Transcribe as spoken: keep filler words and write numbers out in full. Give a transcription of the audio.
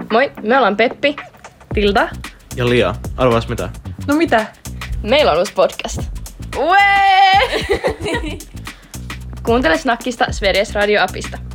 Moi, me ollaan Peppi, Tilda ja Lia. Arvaas mitä? No mitä? Meillä on uusi podcast. Uee! Kuuntele Snackista Sveriges Radio-apista.